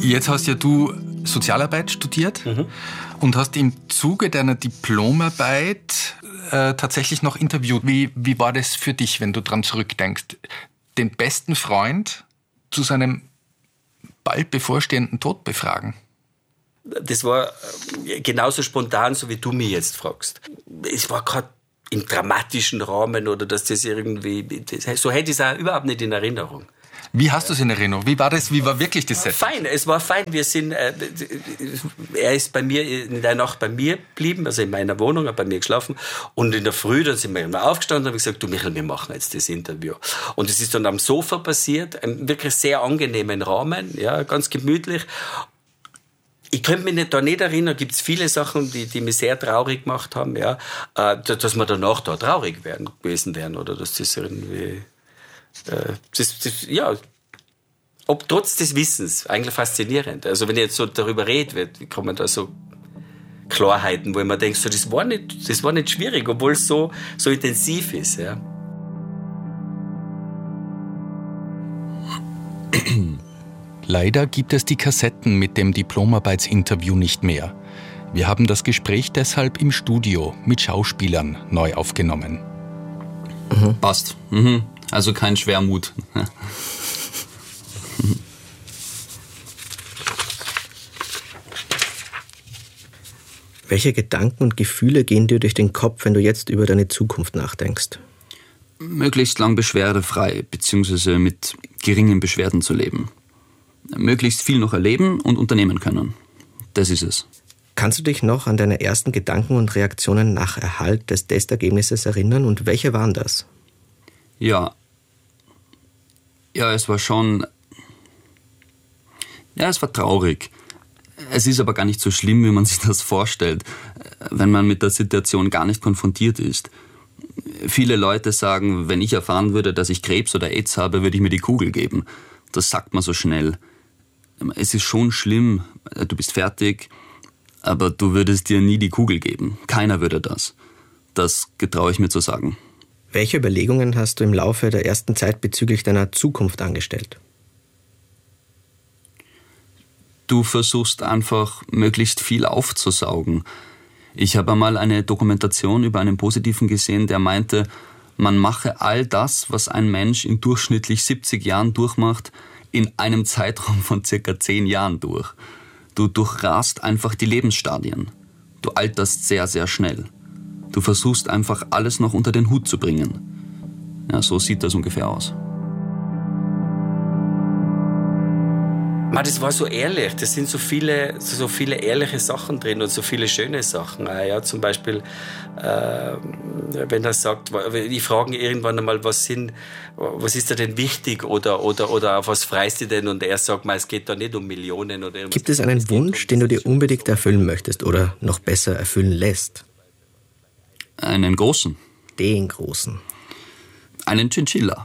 Jetzt hast ja du Sozialarbeit studiert und hast im Zuge deiner Diplomarbeit tatsächlich noch interviewt. Wie war das für dich, wenn du dran zurückdenkst? Den besten Freund zu seinem bald bevorstehenden Tod befragen? Das war genauso spontan, so wie du mich jetzt fragst. Es war gerade im dramatischen Rahmen oder dass das irgendwie... So hätte ich es auch überhaupt nicht in Erinnerung. Wie hast du es in Erinnerung? Wie war das? Wie war wirklich das Set? Fein, es war fein. Wir sind, er ist bei mir in der Nacht bei mir geblieben, also in meiner Wohnung, hat bei mir geschlafen. Und in der Früh, dann sind wir immer aufgestanden und haben gesagt, du Michael, wir machen jetzt das Interview. Und es ist dann am Sofa passiert, einem wirklich sehr angenehmen Rahmen, ja, ganz gemütlich. Ich könnte mich da nicht erinnern, gibt es viele Sachen, die mich sehr traurig gemacht haben, ja, dass wir danach da traurig gewesen wären oder dass das irgendwie... ja, ob trotz des Wissens, eigentlich faszinierend. Also wenn ich jetzt so darüber rede, wie kommen da so Klarheiten, wo ich mir denke, so, das war nicht schwierig, obwohl es so intensiv ist. Ja. Leider gibt es die Kassetten mit dem Diplomarbeitsinterview nicht mehr. Wir haben das Gespräch deshalb im Studio mit Schauspielern neu aufgenommen. Passt. Also kein Schwermut. Welche Gedanken und Gefühle gehen dir durch den Kopf, wenn du jetzt über deine Zukunft nachdenkst? Möglichst lang beschwerdefrei bzw. mit geringen Beschwerden zu leben. Möglichst viel noch erleben und unternehmen können. Das ist es. Kannst du dich noch an deine ersten Gedanken und Reaktionen nach Erhalt des Testergebnisses erinnern und welche waren das? Ja, es war schon... Ja, es war traurig. Es ist aber gar nicht so schlimm, wie man sich das vorstellt, wenn man mit der Situation gar nicht konfrontiert ist. Viele Leute sagen, wenn ich erfahren würde, dass ich Krebs oder AIDS habe, würde ich mir die Kugel geben. Das sagt man so schnell. Es ist schon schlimm, du bist fertig, aber du würdest dir nie die Kugel geben. Keiner würde das. Das getraue ich mir zu sagen. Welche Überlegungen hast du im Laufe der ersten Zeit bezüglich deiner Zukunft angestellt? Du versuchst einfach, möglichst viel aufzusaugen. Ich habe einmal eine Dokumentation über einen Positiven gesehen, der meinte, man mache all das, was ein Mensch in durchschnittlich 70 Jahren durchmacht, in einem Zeitraum von circa 10 Jahren durch. Du durchrast einfach die Lebensstadien. Du alterst sehr, sehr schnell. Du versuchst einfach alles noch unter den Hut zu bringen. Ja, so sieht das ungefähr aus. Das war so ehrlich, da sind so viele ehrliche Sachen drin und so viele schöne Sachen. Ja, zum Beispiel, wenn er sagt, ich frage irgendwann einmal, was ist dir denn wichtig oder auf was freust du denn? Und er sagt mal, es geht da nicht um Millionen oder irgendwas. Gibt es einen Wunsch, den du dir unbedingt erfüllen möchtest oder noch besser erfüllen lässt? Einen großen. Den großen. Einen Chinchilla.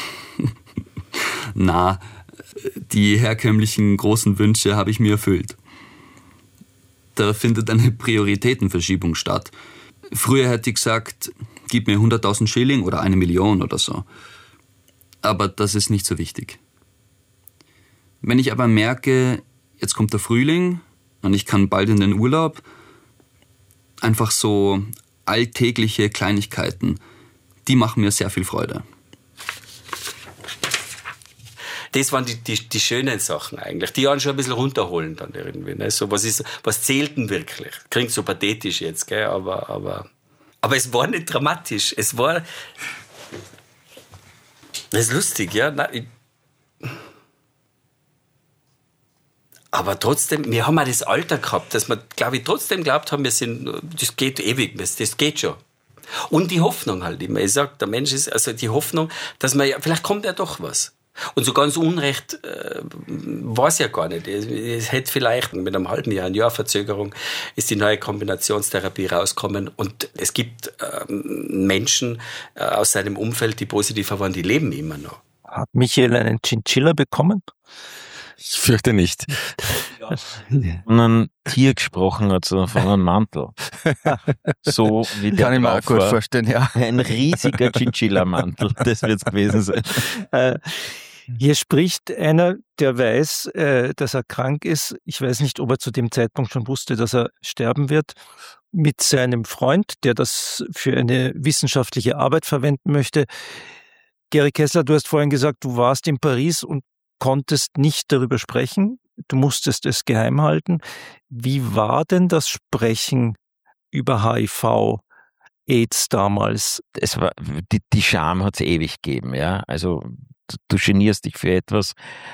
Na, die herkömmlichen großen Wünsche habe ich mir erfüllt. Da findet eine Prioritätenverschiebung statt. Früher hätte ich gesagt, gib mir 100.000 Schilling oder 1 Million oder so. Aber das ist nicht so wichtig. Wenn ich aber merke, jetzt kommt der Frühling und ich kann bald in den Urlaub, einfach so alltägliche Kleinigkeiten, die machen mir sehr viel Freude. Das waren die schönen Sachen eigentlich. Die einen schon ein bisschen runterholen dann irgendwie. Ne? So, was zählt denn wirklich? Klingt so pathetisch jetzt, gell? Aber es war nicht dramatisch. Das ist lustig, ja. Aber trotzdem, wir haben auch das Alter gehabt, dass wir, glaube ich, trotzdem geglaubt haben, das geht ewig, das geht schon. Und die Hoffnung halt immer. Ich sag, der Mensch ist, also die Hoffnung, dass vielleicht kommt ja doch was. Und so ganz Unrecht war es ja gar nicht. Es hätte vielleicht mit einem halben Jahr, ein Jahr Verzögerung, ist die neue Kombinationstherapie rausgekommen. Und es gibt Menschen aus seinem Umfeld, die positiver waren, die leben immer noch. Hat Michael einen Chinchilla bekommen? Ich fürchte nicht. Von einem Tier gesprochen hat, so von einem Mantel. So wie der kann ich mir auch gut vorstellen, ja. Ein riesiger Chinchilla-Mantel, das wird es gewesen sein. Hier spricht einer, der weiß, dass er krank ist. Ich weiß nicht, ob er zu dem Zeitpunkt schon wusste, dass er sterben wird, mit seinem Freund, der das für eine wissenschaftliche Arbeit verwenden möchte. Gary Kessler, du hast vorhin gesagt, du warst in Paris und konntest nicht darüber sprechen. Du musstest es geheim halten. Wie war denn das Sprechen über HIV, AIDS damals? Es war, die Scham hat es ewig gegeben, ja. Also du genierst dich für etwas,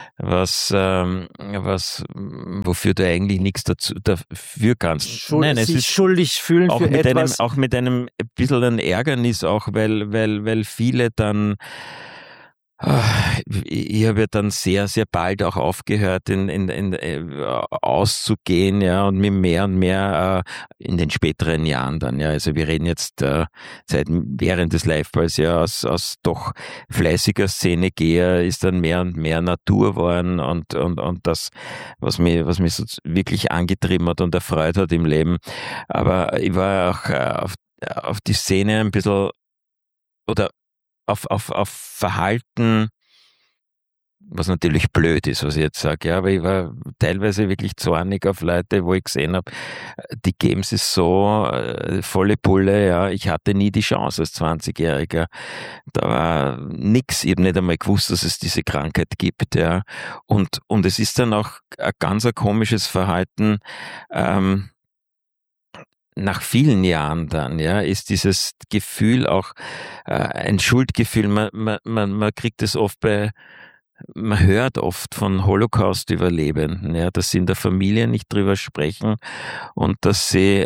wofür du eigentlich nichts dafür kannst. Nein, es ist schuldig fühlen auch für mit etwas. auch mit einem bisschen ein Ärgernis auch, weil viele dann, ich habe ja dann sehr, sehr bald auch aufgehört, auszugehen, ja, und mir mehr und mehr in den späteren Jahren dann, ja. Also wir reden jetzt während des Liveballs ja aus doch fleißiger Szenegeher ist dann mehr und mehr Natur geworden und das, was mich so wirklich angetrieben hat und erfreut hat im Leben. Aber ich war auch auf die Szene ein bisschen oder auf Verhalten, was natürlich blöd ist, was ich jetzt sage, ja, aber ich war teilweise wirklich zornig auf Leute, wo ich gesehen habe, die geben sich so volle Pulle, ja, ich hatte nie die Chance als 20-Jähriger, da war nix, ich habe nicht einmal gewusst, dass es diese Krankheit gibt, ja, und es ist dann auch ein ganz komisches Verhalten, nach vielen Jahren dann, ja, ist dieses Gefühl auch ein Schuldgefühl. Man kriegt es oft man hört oft von Holocaust-Überlebenden, ja, dass sie in der Familie nicht drüber sprechen und dass sie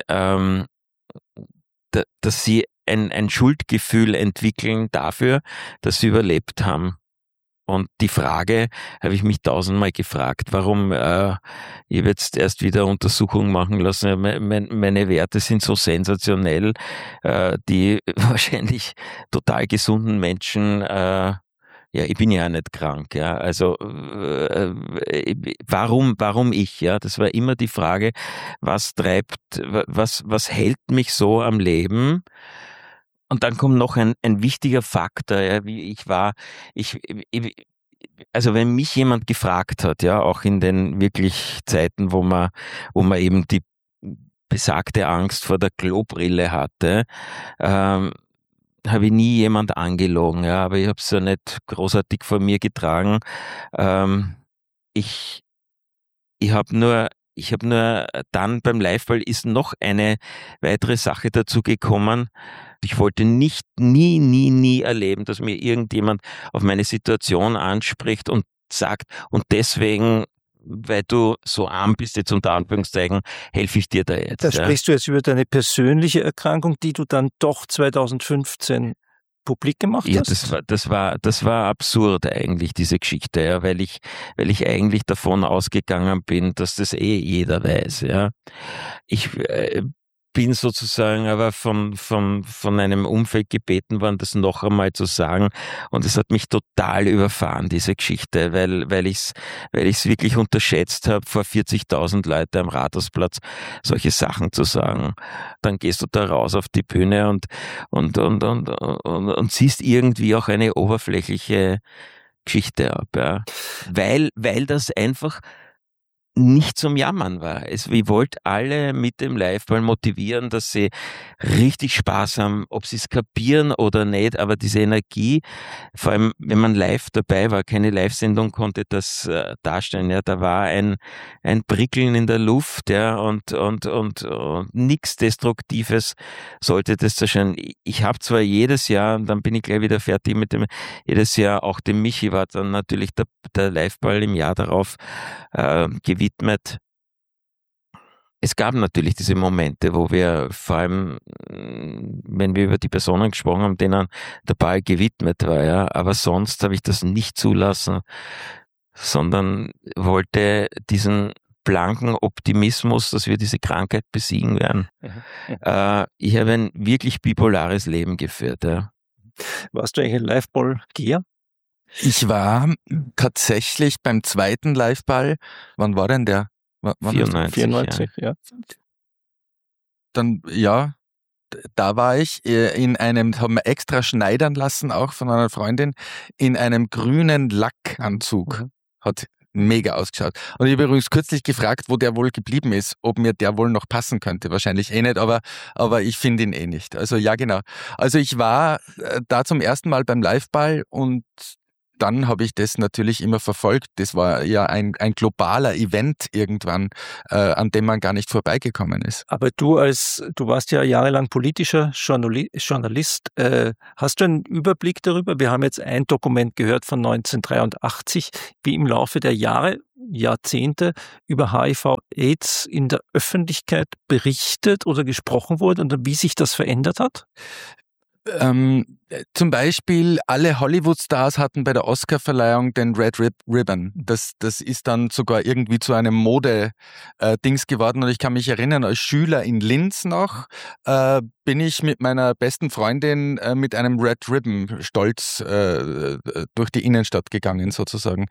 ein Schuldgefühl entwickeln dafür, dass sie überlebt haben. Und die Frage habe ich mich 1000-mal gefragt, warum ich habe jetzt erst wieder Untersuchungen machen lassen. Meine Werte sind so sensationell, die wahrscheinlich total gesunden Menschen, ja, ich bin ja nicht krank, ja. Also warum ich, ja? Das war immer die Frage, was hält mich so am Leben? Und dann kommt noch ein wichtiger Faktor, ja, wie also wenn mich jemand gefragt hat, ja, auch in den wirklich Zeiten, wo man eben die besagte Angst vor der Klobrille hatte, habe ich nie jemand angelogen, ja, aber ich habe es ja nicht großartig vor mir getragen. Ich habe nur dann beim Liveball ist noch eine weitere Sache dazu gekommen. Ich wollte nie erleben, dass mir irgendjemand auf meine Situation anspricht und sagt, und deswegen, weil du so arm bist, jetzt unter Anführungszeichen, helfe ich dir da jetzt. Da sprichst du jetzt über deine persönliche Erkrankung, die du dann doch 2015 publik gemacht hast? Ja, das war absurd eigentlich, diese Geschichte, ja, weil ich eigentlich davon ausgegangen bin, dass das jeder weiß, ja. Ich bin sozusagen aber von einem Umfeld gebeten worden, das noch einmal zu sagen, und es hat mich total überfahren, diese Geschichte, weil ich's wirklich unterschätzt habe, vor 40.000 Leute am Rathausplatz solche Sachen zu sagen. Dann gehst du da raus auf die Bühne und siehst irgendwie auch eine oberflächliche Geschichte ab, ja. Weil das einfach nicht zum Jammern war. Ich wollte alle mit dem Liveball motivieren, dass sie richtig Spaß haben, ob sie es kapieren oder nicht, aber diese Energie, vor allem wenn man live dabei war, keine Live-Sendung konnte das darstellen, ja, da war ein Prickeln in der Luft, ja, und nichts Destruktives sollte das erscheinen. Ich habe zwar jedes Jahr, und dann bin ich gleich wieder fertig mit dem, jedes Jahr auch dem Michi war dann natürlich der Liveball im Jahr darauf gewidmet. Es gab natürlich diese Momente, wo wir vor allem, wenn wir über die Personen gesprochen haben, denen der Ball gewidmet war, ja, aber sonst habe ich das nicht zulassen, sondern wollte diesen blanken Optimismus, dass wir diese Krankheit besiegen werden. Ich habe ein wirklich bipolares Leben geführt, ja. Warst du eigentlich ein Liveball-Geher? Ich war tatsächlich beim zweiten Liveball, wann war denn der? 94, ja. Dann da war ich haben wir extra schneidern lassen, auch von einer Freundin, in einem grünen Lackanzug. Hat mega ausgeschaut. Und ich habe übrigens kürzlich gefragt, wo der wohl geblieben ist, ob mir der wohl noch passen könnte. Wahrscheinlich nicht, aber ich finde ihn nicht. Also ja, genau. Also ich war da zum ersten Mal beim Liveball und dann habe ich das natürlich immer verfolgt. Das war ja ein globaler Event irgendwann, an dem man gar nicht vorbeigekommen ist. Aber du warst ja jahrelang politischer Journalist. Hast du einen Überblick darüber? Wir haben jetzt ein Dokument gehört von 1983, wie im Laufe der Jahrzehnte über HIV/AIDS in der Öffentlichkeit berichtet oder gesprochen wurde und wie sich das verändert hat? Zum Beispiel alle Hollywood-Stars hatten bei der Oscar-Verleihung den Red Ribbon. Das ist dann sogar irgendwie zu einem Mode-Dings geworden. Und ich kann mich erinnern, als Schüler in Linz noch, bin ich mit meiner besten Freundin mit einem Red Ribbon stolz durch die Innenstadt gegangen, sozusagen.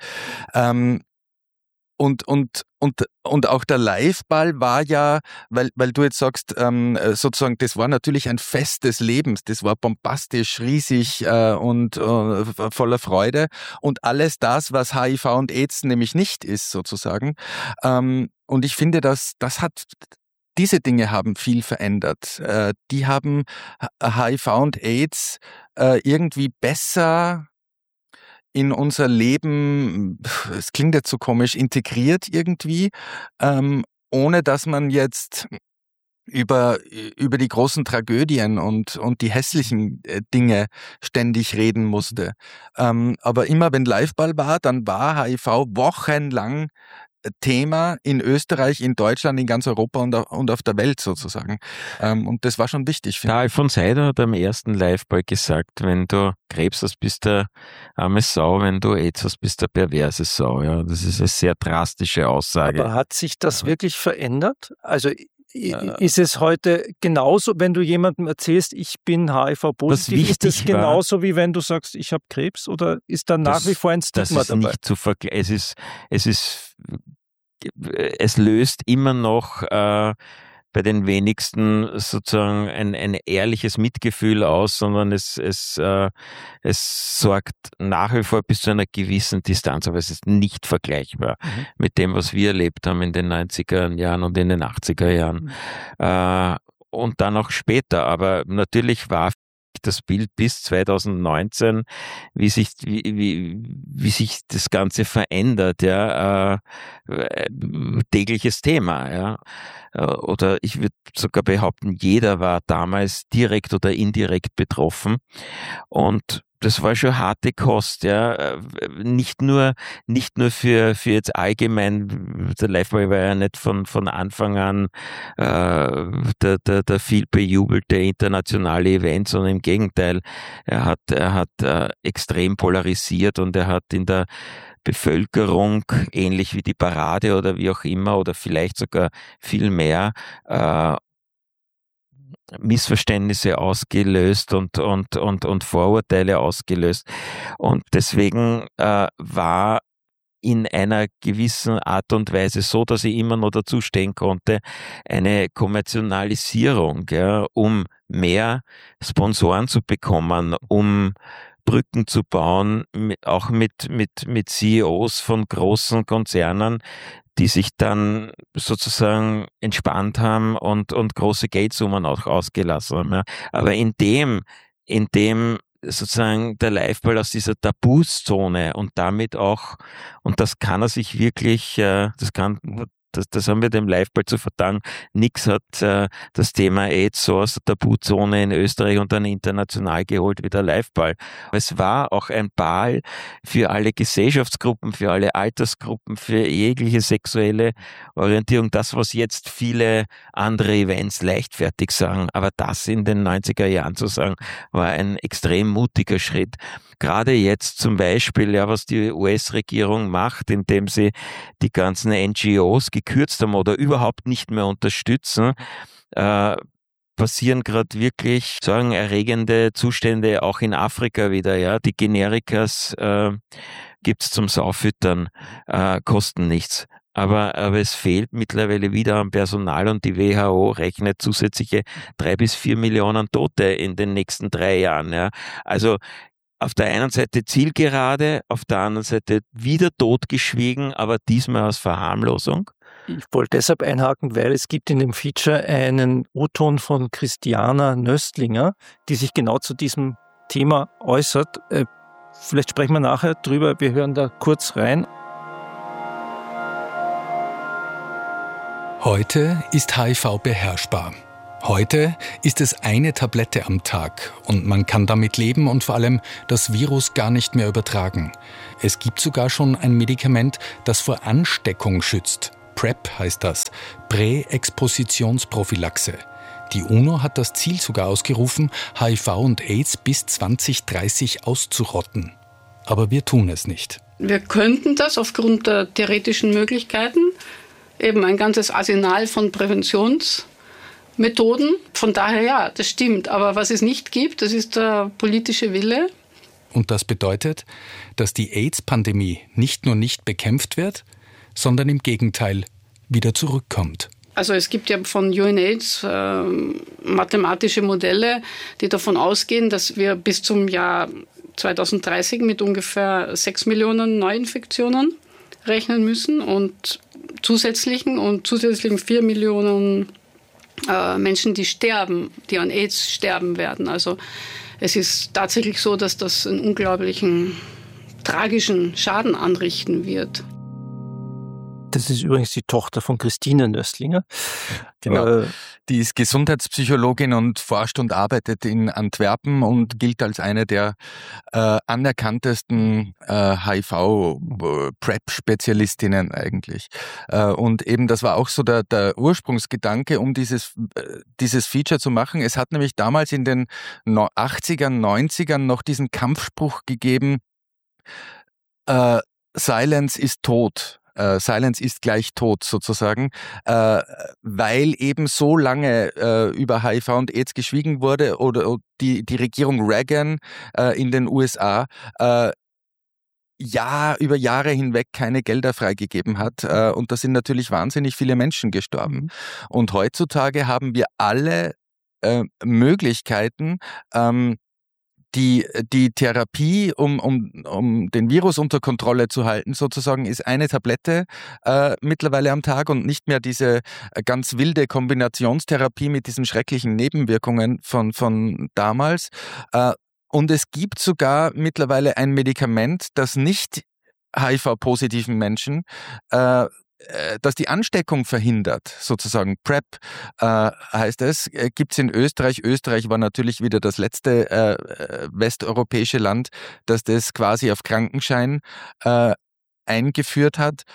Und auch der Liveball war ja, weil du jetzt sagst, sozusagen, das war natürlich ein Fest des Lebens. Das war bombastisch, riesig und voller Freude. Und alles das, was HIV und AIDS nämlich nicht ist, sozusagen. Und ich finde, diese Dinge haben viel verändert. Die haben HIV und AIDS irgendwie besser in unser Leben, es klingt jetzt so komisch, integriert irgendwie, ohne dass man jetzt über die großen Tragödien und die hässlichen Dinge ständig reden musste. Aber immer wenn Liveball war, dann war HIV wochenlang Thema in Österreich, in Deutschland, in ganz Europa und auf der Welt sozusagen. Und das war schon wichtig. Der Alfons Heider hat am ersten Liveball gesagt, wenn du Krebs hast, bist du arme Sau, wenn du AIDS hast, bist du perverse Sau. Ja, das ist eine sehr drastische Aussage. Aber hat sich das wirklich verändert? Also ist es heute genauso, wenn du jemandem erzählst, ich bin HIV-positiv, ist es genauso wie wenn du sagst, ich habe Krebs, oder ist da nach wie vor ein Stigma dabei? Nicht zu vergleichen. Es löst immer noch bei den wenigsten sozusagen ein ehrliches Mitgefühl aus, sondern es sorgt nach wie vor bis zu einer gewissen Distanz, aber es ist nicht vergleichbar mit dem, was wir erlebt haben in den 90er Jahren und in den 80er Jahren. Und dann auch später. Aber natürlich war das Bild bis 2019, wie sich das Ganze verändert, ja, tägliches Thema, ja. Oder ich würde sogar behaupten, jeder war damals direkt oder indirekt betroffen. Und das war schon harte Kost, ja. Nicht nur für jetzt allgemein, der Liveball war ja nicht von Anfang an der viel bejubelte internationale Event, sondern im Gegenteil, er hat extrem polarisiert und er hat in der Bevölkerung, ähnlich wie die Parade oder wie auch immer, oder vielleicht sogar viel mehr, Missverständnisse ausgelöst und Vorurteile ausgelöst. Und deswegen war in einer gewissen Art und Weise so, dass ich immer noch dazu stehen konnte, eine Kommerzialisierung, ja, um mehr Sponsoren zu bekommen, um Brücken zu bauen, auch mit CEOs von großen Konzernen, die sich dann sozusagen entspannt haben und große Geldsummen auch ausgelassen haben. Ja. Aber in dem sozusagen der Liveball aus dieser Tabuzone und damit auch, und das kann er sich wirklich, das haben wir dem Liveball zu verdanken. Nix hat das Thema AIDS so aus der Tabuzone in Österreich und dann international geholt wie der Liveball. Es war auch ein Ball für alle Gesellschaftsgruppen, für alle Altersgruppen, für jegliche sexuelle Orientierung. Das, was jetzt viele andere Events leichtfertig sagen. Aber das in den 90er Jahren zu sagen, war ein extrem mutiger Schritt. Gerade jetzt zum Beispiel, ja, was die US-Regierung macht, indem sie die ganzen NGOs gekürzt haben oder überhaupt nicht mehr unterstützen, passieren gerade wirklich sorgenerregende Zustände auch in Afrika wieder. Ja, die Generikas gibt's zum Saufüttern, kosten nichts. aber es fehlt mittlerweile wieder an Personal und die WHO rechnet zusätzliche 3 bis 4 Millionen Tote in den nächsten 3 Jahren. Ja. Also auf der einen Seite Zielgerade, auf der anderen Seite wieder totgeschwiegen, aber diesmal aus Verharmlosung. Ich wollte deshalb einhaken, weil es gibt in dem Feature einen O-Ton von Christiana Nöstlinger, die sich genau zu diesem Thema äußert. Vielleicht sprechen wir nachher drüber, wir hören da kurz rein. Heute ist HIV beherrschbar. Heute ist es eine Tablette am Tag und man kann damit leben und vor allem das Virus gar nicht mehr übertragen. Es gibt sogar schon ein Medikament, das vor Ansteckung schützt. PrEP heißt das, Präexpositionsprophylaxe. Die UNO hat das Ziel sogar ausgerufen, HIV und AIDS bis 2030 auszurotten. Aber wir tun es nicht. Wir könnten das aufgrund der theoretischen Möglichkeiten, eben ein ganzes Arsenal von Präventionsmethoden. Von daher ja, das stimmt. Aber was es nicht gibt, das ist der politische Wille. Und das bedeutet, dass die AIDS-Pandemie nicht nur nicht bekämpft wird, sondern im Gegenteil wieder zurückkommt. Also es gibt ja von UNAIDS mathematische Modelle, die davon ausgehen, dass wir bis zum Jahr 2030 mit ungefähr 6 Millionen Neuinfektionen rechnen müssen und zusätzlichen 4 Millionen Menschen, die sterben, die an AIDS sterben werden. Also es ist tatsächlich so, dass das einen unglaublichen, tragischen Schaden anrichten wird. Das ist übrigens die Tochter von Christine Nöstlinger. Genau. Die ist Gesundheitspsychologin und forscht und arbeitet in Antwerpen und gilt als eine der anerkanntesten HIV-PrEP-Spezialistinnen eigentlich. Und eben das war auch so der Ursprungsgedanke, um dieses Feature zu machen. Es hat nämlich damals in den 80ern, 90ern noch diesen Kampfspruch gegeben, Silence ist tot. Silence ist gleich tot sozusagen, weil eben so lange über HIV und AIDS geschwiegen wurde oder die Regierung Reagan in den USA über Jahre hinweg keine Gelder freigegeben hat und da sind natürlich wahnsinnig viele Menschen gestorben. Und heutzutage haben wir alle Möglichkeiten, die Therapie, um den Virus unter Kontrolle zu halten, sozusagen, ist eine Tablette mittlerweile am Tag und nicht mehr diese ganz wilde Kombinationstherapie mit diesen schrecklichen Nebenwirkungen von damals. Und es gibt sogar mittlerweile ein Medikament, das nicht HIV-positiven Menschen dass die Ansteckung verhindert, sozusagen PrEP heißt es, gibt es in Österreich. Österreich war natürlich wieder das letzte westeuropäische Land, das das quasi auf Krankenschein eingeführt hat.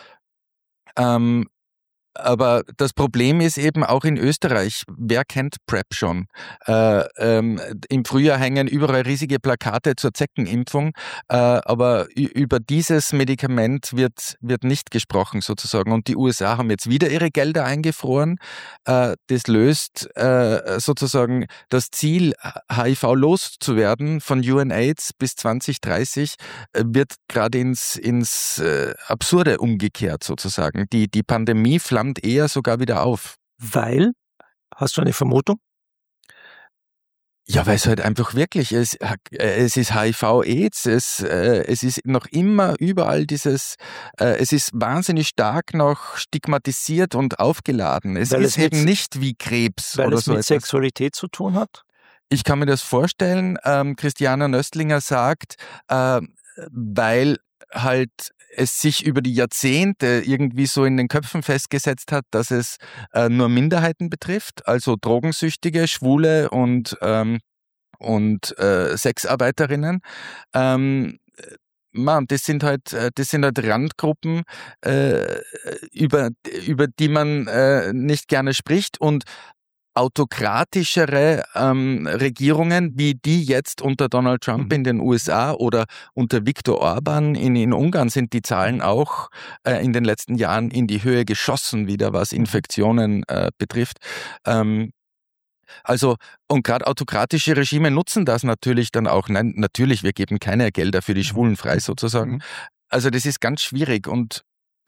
Aber das Problem ist eben auch in Österreich, wer kennt PrEP schon? Im Frühjahr hängen überall riesige Plakate zur Zeckenimpfung, aber über dieses Medikament wird nicht gesprochen sozusagen. Und die USA haben jetzt wieder ihre Gelder eingefroren. Das löst sozusagen das Ziel, HIV loszuwerden von UNAIDS bis 2030, wird gerade ins Absurde umgekehrt sozusagen. Die Pandemie flammt eher sogar wieder auf. Weil? Hast du eine Vermutung? Ja, weil es halt einfach wirklich, es ist HIV-AIDS, es ist noch immer überall es ist wahnsinnig stark noch stigmatisiert und aufgeladen. Es ist eben nicht wie Krebs weil oder es so mit etwas. Sexualität zu tun hat? Ich kann mir das vorstellen. Christiana Nöstlinger sagt, weil halt es sich über die Jahrzehnte irgendwie so in den Köpfen festgesetzt hat, dass es nur Minderheiten betrifft, also Drogensüchtige, Schwule und Sexarbeiterinnen. Das sind halt Randgruppen, über die man nicht gerne spricht und autokratischere Regierungen, wie die jetzt unter Donald Trump in den USA oder unter Viktor Orban in Ungarn, sind die Zahlen auch in den letzten Jahren in die Höhe geschossen wieder, was Infektionen betrifft. Also, und gerade autokratische Regime nutzen das natürlich dann auch. Nein, natürlich, wir geben keine Gelder für die Schwulen frei sozusagen. Also das ist ganz schwierig und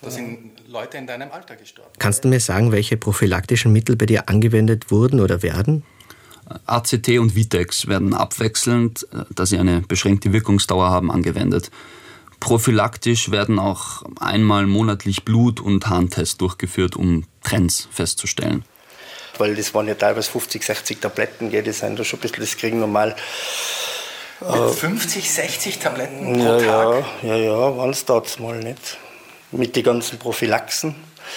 Da sind Leute in deinem Alter gestorben. Kannst du mir sagen, welche prophylaktischen Mittel bei dir angewendet wurden oder werden? ACT und Vitex werden abwechselnd, da sie eine beschränkte Wirkungsdauer haben, angewendet. Prophylaktisch werden auch einmal monatlich Blut- und Harntests durchgeführt, um Trends festzustellen. Weil das waren ja teilweise 50, 60 Tabletten, die sind da schon ein bisschen, das kriegen normal. 50, 60 Tabletten pro Tag? Ja, waren es da mal nicht. Mit den ganzen Prophylaxen.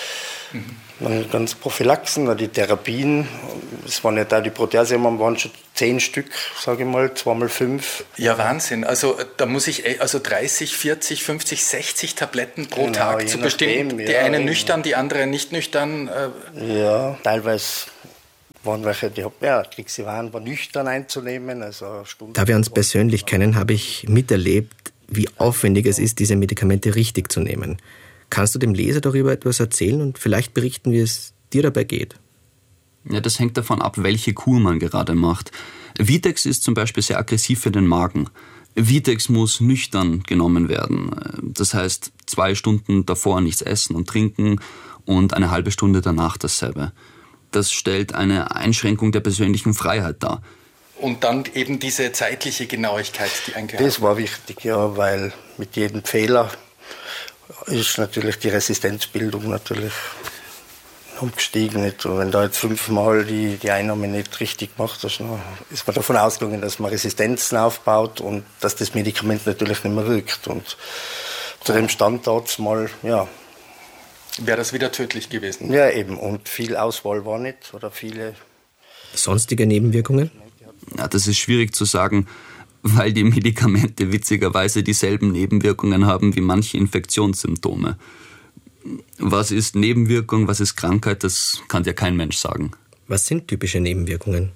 Die ganzen Prophylaxen, die Therapien. Es waren ja da die Proteasemann, waren schon 10 Stück, sage ich mal, 2x5. Ja, Wahnsinn. Also da muss ich 30, 40, 50, 60 Tabletten pro Tag zu bestimmen. Die eine nüchtern, die andere nicht nüchtern. Ja, teilweise waren welche, die war nüchtern einzunehmen. Also da wir uns persönlich kennen, habe ich miterlebt, wie aufwendig es ist, diese Medikamente richtig zu nehmen. Kannst du dem Leser darüber etwas erzählen und vielleicht berichten, wie es dir dabei geht? Ja, das hängt davon ab, welche Kur man gerade macht. Vitex ist zum Beispiel sehr aggressiv für den Magen. Vitex muss nüchtern genommen werden. Das heißt, 2 Stunden davor nichts essen und trinken und eine halbe Stunde danach dasselbe. Das stellt eine Einschränkung der persönlichen Freiheit dar. Und dann eben diese zeitliche Genauigkeit, die eingehalten Das war wichtig, ja, weil mit jedem Fehler ist natürlich die Resistenzbildung natürlich umgestiegen. Nicht? Und wenn da jetzt 5-mal die Einnahme nicht richtig macht, ist man davon ausgegangen, dass man Resistenzen aufbaut und dass das Medikament natürlich nicht mehr wirkt. Und zu dem Standort mal, ja. Wäre das wieder tödlich gewesen? Ja, eben. Und viel Auswahl war nicht oder viele. Sonstige Nebenwirkungen? Ja, das ist schwierig zu sagen, weil die Medikamente witzigerweise dieselben Nebenwirkungen haben wie manche Infektionssymptome. Was ist Nebenwirkung, was ist Krankheit, das kann ja kein Mensch sagen. Was sind typische Nebenwirkungen?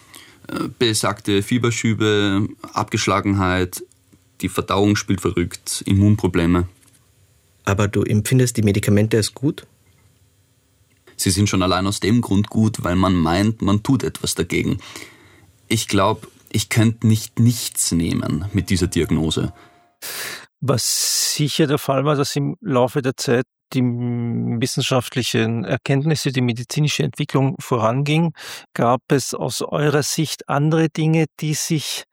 Besagte Fieberschübe, Abgeschlagenheit, die Verdauung spielt verrückt, Immunprobleme. Aber du empfindest die Medikamente als gut? Sie sind schon allein aus dem Grund gut, weil man meint, man tut etwas dagegen. Ich glaube, ich könnte nicht nichts nehmen mit dieser Diagnose. Was sicher der Fall war, dass im Laufe der Zeit die wissenschaftlichen Erkenntnisse, die medizinische Entwicklung voranging. Gab es aus eurer Sicht andere Dinge, die sich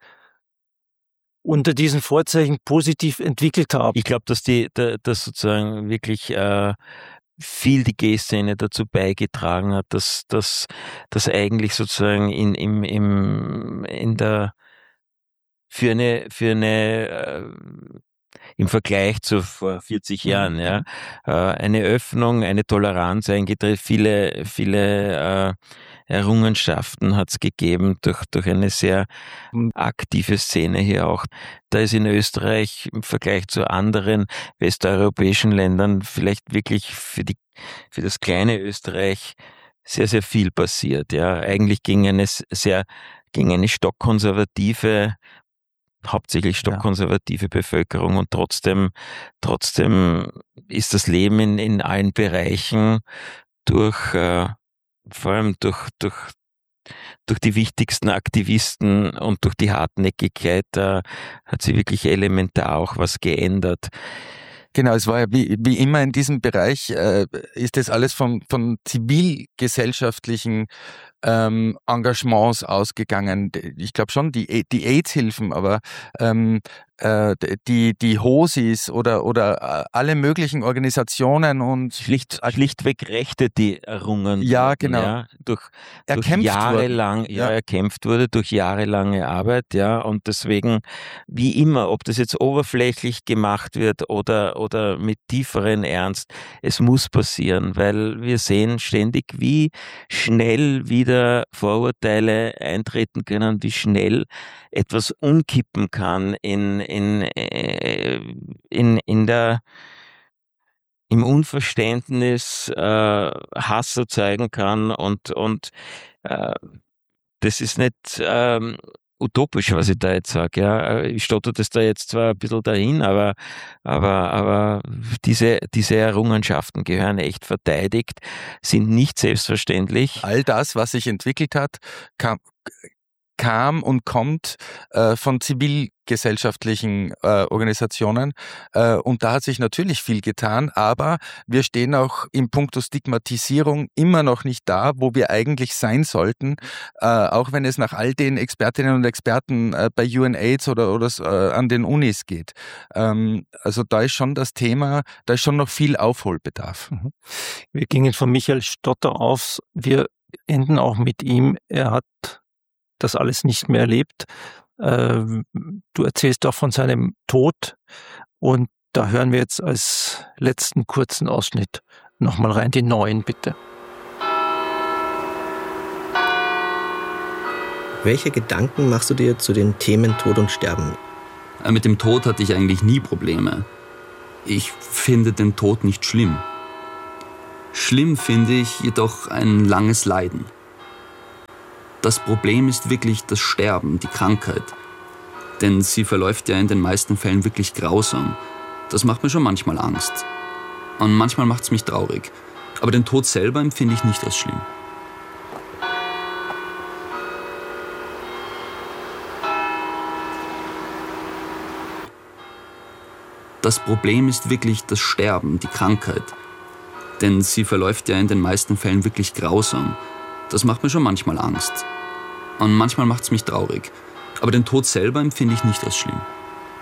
unter diesen Vorzeichen positiv entwickelt haben? Ich glaube, dass dass sozusagen wirklich viel die G-Szene dazu beigetragen hat, dass eigentlich sozusagen im Vergleich zu vor 40 Jahren, ja, eine Öffnung, eine Toleranz eingetreten, viele Errungenschaften hat es gegeben durch eine sehr aktive Szene hier auch. Da ist in Österreich im Vergleich zu anderen westeuropäischen Ländern vielleicht wirklich für das kleine Österreich sehr, sehr viel passiert. Ja, eigentlich gegen eine hauptsächlich stockkonservative Bevölkerung, und trotzdem ist das Leben in allen Bereichen vor allem durch die wichtigsten Aktivisten und durch die Hartnäckigkeit hat sich wirklich elementar auch was geändert. Genau, es war ja wie immer in diesem Bereich, ist das alles von zivilgesellschaftlichen Engagements ausgegangen. Ich glaube schon, die AIDS-Hilfen, aber die HOSIs oder alle möglichen Organisationen und schlichtweg Rechte, die errungen ja, genau. Ja, durch jahrelang erkämpft wurde, durch jahrelange Arbeit, ja, und deswegen, wie immer, ob das jetzt oberflächlich gemacht wird oder mit tieferen Ernst, es muss passieren, weil wir sehen ständig, wie schnell wieder Vorurteile eintreten können, wie schnell etwas umkippen kann im Unverständnis, Hass erzeugen kann und das ist nicht utopisch, was ich da jetzt sage. Ja, ich stotter das da jetzt zwar ein bisschen dahin, aber diese Errungenschaften gehören echt verteidigt, sind nicht selbstverständlich. All das, was sich entwickelt hat, kam und kommt von zivilgesellschaftlichen Organisationen. Und da hat sich natürlich viel getan, aber wir stehen auch in puncto Stigmatisierung immer noch nicht da, wo wir eigentlich sein sollten, auch wenn es nach all den Expertinnen und Experten bei UNAIDS oder an den Unis geht. Also da ist schon das Thema, da ist schon noch viel Aufholbedarf. Wir gingen von Michael Stotter auf. Wir enden auch mit ihm. Er hat das alles nicht mehr erlebt. Du erzählst auch von seinem Tod und da hören wir jetzt als letzten kurzen Ausschnitt nochmal rein, die neuen bitte. Welche Gedanken machst du dir zu den Themen Tod und Sterben? Mit dem Tod hatte ich eigentlich nie Probleme. Ich finde den Tod nicht schlimm. Schlimm finde ich jedoch ein langes Leiden. Das Problem ist wirklich das Sterben, die Krankheit. Denn sie verläuft ja in den meisten Fällen wirklich grausam. Das macht mir schon manchmal Angst. Und manchmal macht es mich traurig. Aber den Tod selber empfinde ich nicht als schlimm. Das Problem ist wirklich das Sterben, die Krankheit. Denn sie verläuft ja in den meisten Fällen wirklich grausam. Das macht mir schon manchmal Angst. Und manchmal macht es mich traurig. Aber den Tod selber empfinde ich nicht als schlimm.